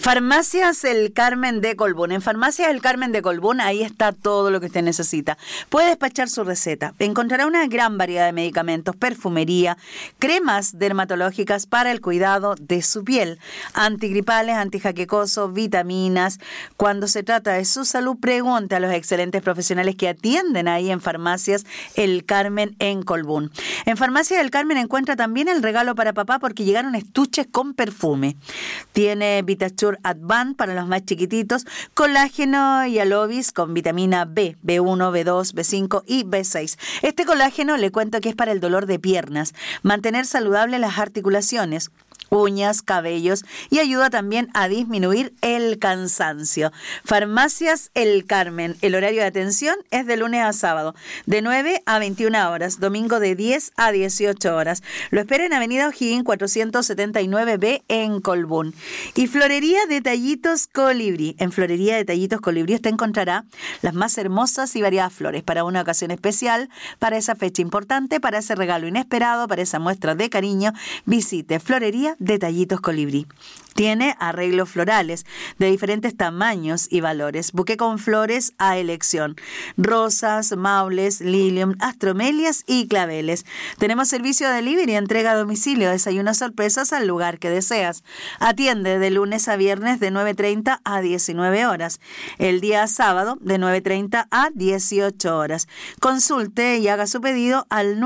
Farmacias El Carmen de Colbún. En Farmacias El Carmen de Colbún, ahí está todo lo que usted necesita. Puede despachar su receta. Encontrará una gran variedad de medicamentos, perfumería, cremas dermatológicas para el cuidado de su piel, antigripales, antijaquecosos, vitaminas. Cuando se trata de su salud, pregunte a los excelentes profesionales que atienden ahí en Farmacias El Carmen en Colbún. En Farmacias El Carmen encuentra también el regalo para papá porque llegaron estuches con perfume. Tiene Vitachur Advan para los más chiquititos, colágeno y alovis con vitamina B, B1, B2, B5 y B6. Este colágeno le cuento que es para el dolor de piernas, mantener saludables las articulaciones, uñas, cabellos y ayuda también a disminuir el cansancio. Farmacias El Carmen. El horario de atención es de lunes a sábado, de 9 a 21 horas, domingo de 10 a 18 horas. Lo espera en Avenida O'Higgins 479B en Colbún. Y Florería Detallitos Colibrí. En Florería Detallitos Colibrí usted encontrará las más hermosas y variadas flores para una ocasión especial, para esa fecha importante, para ese regalo inesperado, para esa muestra de cariño. Visite Florería Detallitos Colibrí. Tiene arreglos florales de diferentes tamaños y valores. Buque con flores a elección. Rosas, maules, lilium, astromelias y claveles. Tenemos servicio de delivery, entrega a domicilio, desayunos sorpresas al lugar que deseas. Atiende de lunes a viernes de 9:30 a 19 horas. El día sábado de 9:30 a 18 horas. Consulte y haga su pedido al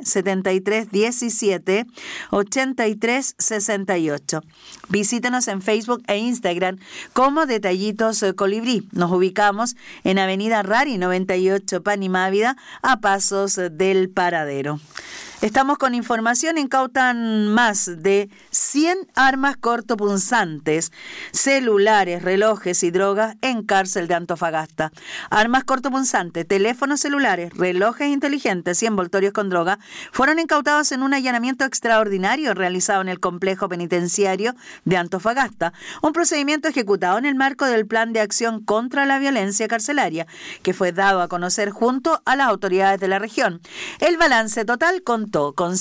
97317 8368. Visítenos en Facebook e Instagram como Detallitos Colibrí. Nos ubicamos en Avenida Rari 98 Panimávida, a pasos del Paradero. Estamos con información. Incautan más de 100 armas cortopunzantes, celulares, relojes y drogas en cárcel de Antofagasta. Armas cortopunzantes, teléfonos celulares, relojes inteligentes y envoltorios con droga fueron incautados en un allanamiento extraordinario realizado en el complejo penitenciario de Antofagasta. Un procedimiento ejecutado en el marco del Plan de Acción contra la Violencia Carcelaria, que fue dado a conocer junto a las autoridades de la región. El balance total contó con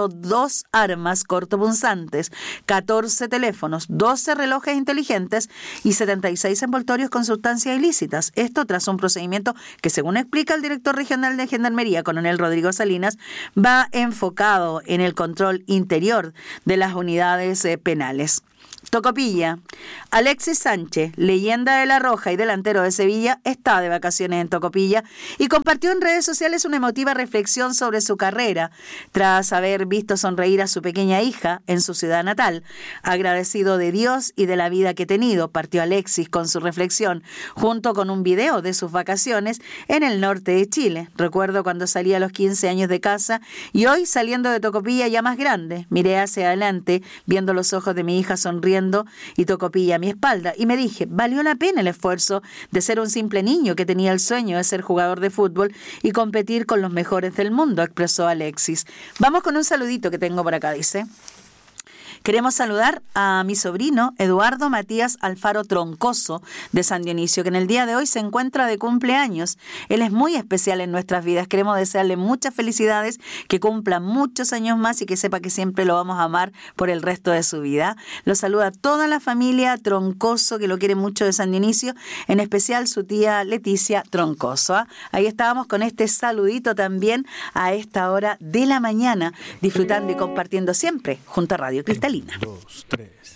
102 armas cortopunzantes, 14 teléfonos, 12 relojes inteligentes y 76 envoltorios con sustancias ilícitas. Esto tras un procedimiento que, según explica el director regional de Gendarmería, coronel Rodrigo Salinas, va enfocado en el control interior de las unidades penales. Tocopilla. Alexis Sánchez, leyenda de La Roja y delantero de Sevilla, está de vacaciones en Tocopilla y compartió en redes sociales una emotiva reflexión sobre su carrera tras haber visto sonreír a su pequeña hija en su ciudad natal. Agradecido de Dios y de la vida que he tenido, partió Alexis con su reflexión junto con un video de sus vacaciones en el norte de Chile. Recuerdo cuando salí a los 15 años de casa y hoy, saliendo de Tocopilla ya más grande, miré hacia adelante viendo los ojos de mi hija sonriendo y Tocopilla a mi espalda y me dije, valió la pena el esfuerzo de ser un simple niño que tenía el sueño de ser jugador de fútbol y competir con los mejores del mundo, expresó Alexis. Vamos con un saludito que tengo por acá, dice. Queremos saludar a mi sobrino Eduardo Matías Alfaro Troncoso de San Dionisio, que en el día de hoy se encuentra de cumpleaños. Él es muy especial en nuestras vidas. Queremos desearle muchas felicidades, que cumpla muchos años más y que sepa que siempre lo vamos a amar por el resto de su vida. Lo saluda toda la familia Troncoso, que lo quiere mucho, de San Dionisio, en especial su tía Leticia Troncoso. Ahí estábamos con este saludito también a esta hora de la mañana, disfrutando y compartiendo siempre junto a Radio Cristalina. 2, 3.